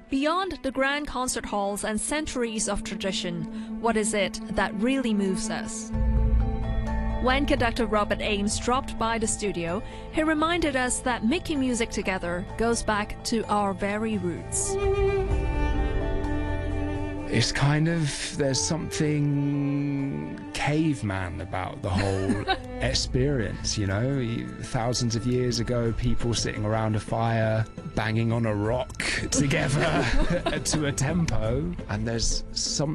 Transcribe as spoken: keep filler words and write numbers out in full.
Beyond the grand concert halls and centuries of tradition, what is it that really moves us? When conductor Robert Ames dropped by the studio, he reminded us that making music together goes back to our very roots. It's kind of, there's something caveman about the whole experience, you know? Thousands of years ago, people sitting around a fire, banging on a rock together to a tempo, and there's some